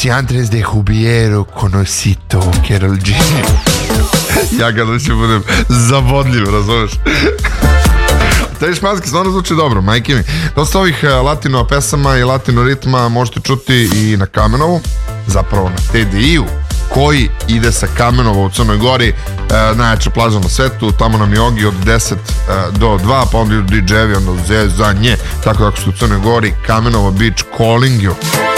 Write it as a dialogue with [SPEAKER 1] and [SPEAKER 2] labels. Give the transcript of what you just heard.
[SPEAKER 1] Si antes de Hubiero Conosito Carol G. Ja kada ću budem zavodljiv, razumeš? Taj španski stvarno zvuči dobro, majke mi. Dosta ovih latino pesama i latino ritma možete čuti i na Kamenovu, zapravo na TDI-u, koji ide sa Kamenova u Crnoj Gori, najjača plaža na svetu, tamo nam je Ogi od 10 do 2, pa onda idu DJ-evi, onda zezanje, tako da ako ste u Crnoj Gori, Kamenovo Beach calling you.